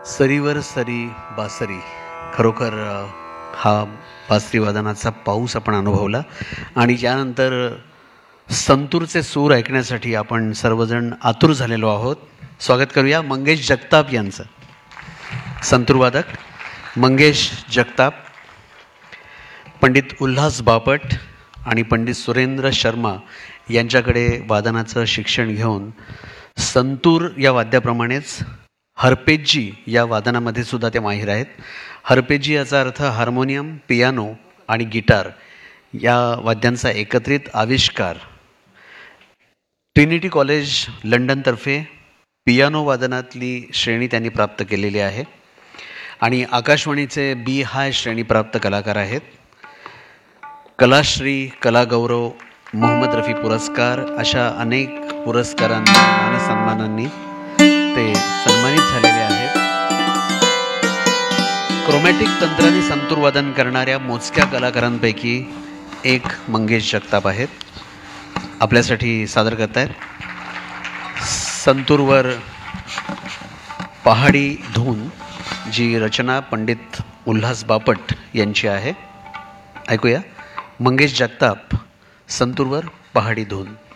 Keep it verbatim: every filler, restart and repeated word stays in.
सरीवर सरी बासरी. खरोखर हा बासरी वादनाचा पाऊस आपण अनुभवला आणि त्यानंतर संतूरचे सूर ऐकण्यासाठी आपण सर्वजण आतुर झालेलो आहोत. स्वागत करूया मंगेश जगताप यांचं. संतूरवादक मंगेश जगताप, पंडित उल्हास बापट आणि पंडित सुरेंद्र शर्मा यांच्याकडे वादनाचं शिक्षण घेऊन संतूर या वाद्याप्रमाणेच हरपेजी या वादनामध्ये सुद्धा ते माहीर आहेत. हरपेजी याचा अर्थ हार्मोनियम, पियानो आणि गिटार या वाद्यांचा एकत्रित आविष्कार. ट्रिनिटी कॉलेज लंडनतर्फे पियानो वादनातली श्रेणी त्यांनी प्राप्त केलेली आहे आणि आकाशवाणीचे बी हाय श्रेणीप्राप्त कलाकार आहेत. कलाश्री, कलागौरव, मोहम्मद रफी पुरस्कार अशा अनेक पुरस्कारांनी, मानसन्मानांनी ते सन्मानित झालेले आहेत. क्रोमॅटिक तंत्राने संतूर वादन करणाऱ्या मोजक्या कलाकारांपैकी एक मंगेश जगताप आहेत. आपल्यासाठी सादर करतायत संतूरवर पहाडी धून, जी रचना पंडित उल्हास बापट यांची आहे. ऐकूया मंगेश जगताप, संतूरवर पहाडी धून.